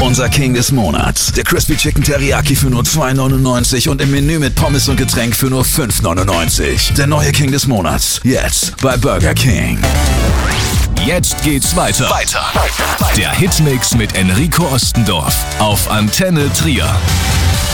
unser King des Monats. Der Crispy Chicken Teriyaki für nur $2,99 und im Menü mit Pommes und Getränk für nur $5,99. Der neue King des Monats. Jetzt bei Burger King. Jetzt geht's weiter. Der Hitmix mit Enrico Ostendorf auf Antenne Trier.